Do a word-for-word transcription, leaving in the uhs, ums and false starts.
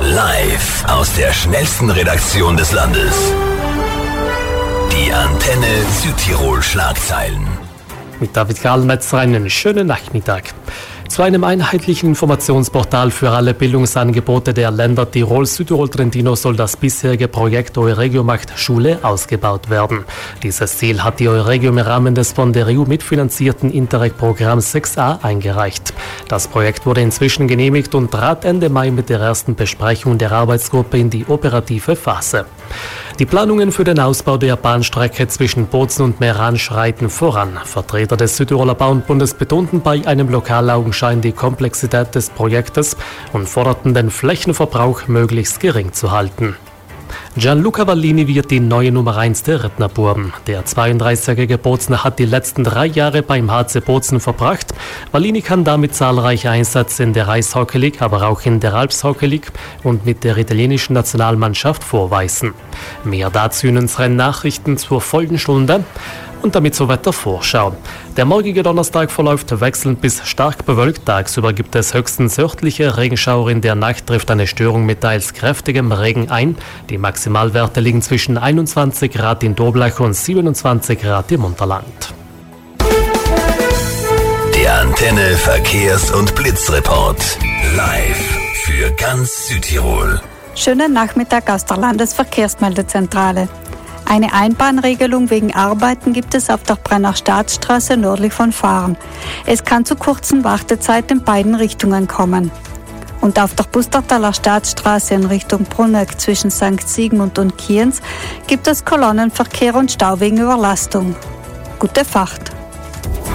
Live aus der schnellsten Redaktion des Landes. Die Antenne Südtirol Schlagzeilen. Mit David Karlmetzer einen schönen Nachmittag. Zu einem einheitlichen Informationsportal für alle Bildungsangebote der Länder Tirol, Südtirol, Trentino soll das bisherige Projekt Euregio macht Schule ausgebaut werden. Dieses Ziel hat die Euregio im Rahmen des von der E U mitfinanzierten Interreg-Programms sechs a eingereicht. Das Projekt wurde inzwischen genehmigt und trat Ende Mai mit der ersten Besprechung der Arbeitsgruppe in die operative Phase. Die Planungen für den Ausbau der Bahnstrecke zwischen Bozen und Meran schreiten voran. Vertreter des Südtiroler Bauernbundes betonten bei einem Lokalaugenschein die Komplexität des Projektes und forderten, den Flächenverbrauch möglichst gering zu halten. Gianluca Vallini wird die neue Nummer eins der Rednerbuben. Der zweiunddreißigjährige Bozner hat die letzten drei Jahre beim H C Bozen verbracht. Vallini kann damit zahlreiche Einsätze in der Eishockey League, aber auch in der Alps-Hockey League und mit der italienischen Nationalmannschaft vorweisen. Mehr dazu in unseren Nachrichten zur folgenden Stunde. Und damit zur Wettervorschau. Der morgige Donnerstag verläuft wechselnd bis stark bewölkt. Tagsüber gibt es höchstens örtliche Regenschauer. In der Nacht trifft eine Störung mit teils kräftigem Regen ein. Die Maximalwerte liegen zwischen einundzwanzig Grad in Doblach und siebenundzwanzig Grad im Unterland. Der Antenne Verkehrs- und Blitzreport. Live für ganz Südtirol. Schönen Nachmittag aus der Landesverkehrsmeldezentrale. Eine Einbahnregelung wegen Arbeiten gibt es auf der Brenner Staatsstraße nördlich von Fahren. Es kann zu kurzen Wartezeiten in beiden Richtungen kommen. Und auf der Bustertaler Staatsstraße in Richtung Bruneck zwischen Sankt Sigmund und Kienz gibt es Kolonnenverkehr und Stau wegen Überlastung. Gute Fahrt!